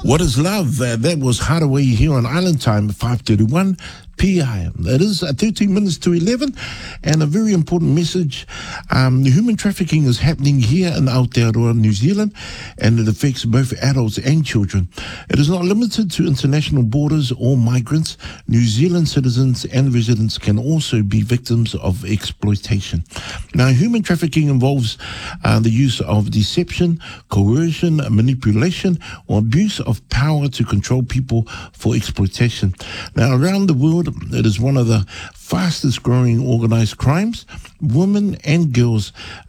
What is love? That was Hardaway here on Island Time, 5:31 p.m. It is 13 minutes to 11, and a very important message. Human trafficking is happening here in Aotearoa, New Zealand, and it affects both adults and children. It is not limited to international borders or migrants. New Zealand citizens and residents can also be victims of exploitation. Now, human trafficking involves the use of deception, coercion, manipulation, or abuse of power to control people for exploitation. Now, around the world, it is one of the fastest growing organized crimes. Women and girls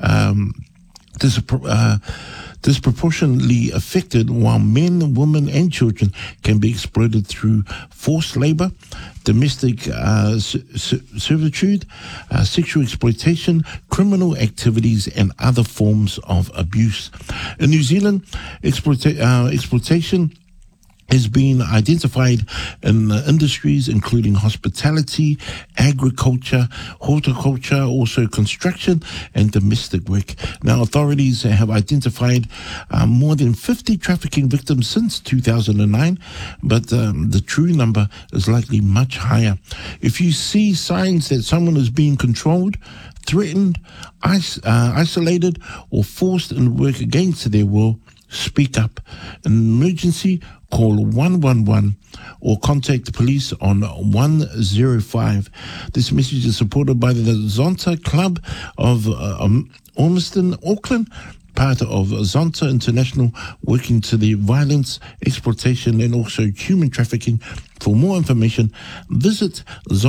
disproportionately affected, while men, women, and children can be exploited through forced labor, domestic servitude, sexual exploitation, criminal activities, and other forms of abuse. In New Zealand, exploitation has been identified in industries including hospitality, agriculture, horticulture, also construction and domestic work. Now, authorities have identified more than 50 trafficking victims since 2009, but the true number is likely much higher. If you see signs that someone is being controlled, threatened, isolated, or forced in work against their will, speak up. In an emergency, call 111 or contact the police on 105. This message is supported by the Zonta Club of Ormiston, Auckland, part of Zonta International, working to the violence, exploitation, and also human trafficking. For more information, visit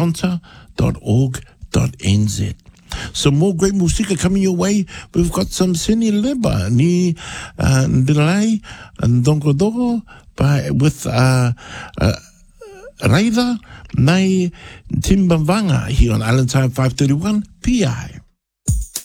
zonta.org.nz. Some more great music coming your way. We've got some Sini Leba ni Ndilai and Dongodoro with Raida Nai Timbavanga here on Island Time 5:31 p.m.